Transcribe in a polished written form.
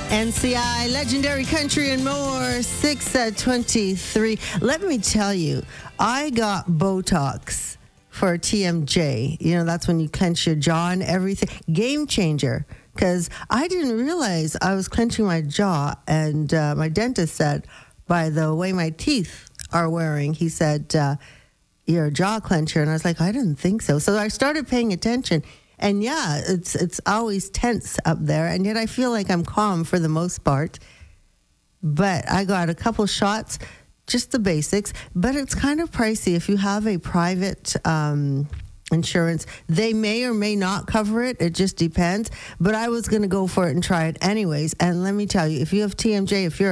NCI, Legendary Country and more, 6:23. Let me tell you, I got Botox for TMJ. You know, that's when you clench your jaw and everything. Game changer. Because I didn't realize I was clenching my jaw. And my dentist said, by the way my teeth are wearing, he said, you're a jaw clencher. And I was like, I didn't think so. So I started paying attention. And yeah, it's always tense up there. And yet I feel like I'm calm for the most part. But I got a couple shots, just the basics. But it's kind of pricey. If you have a private insurance, they may or may not cover it. It just depends. But I was going to go for it and try it anyways. And let me tell you, if you have TMJ, if you're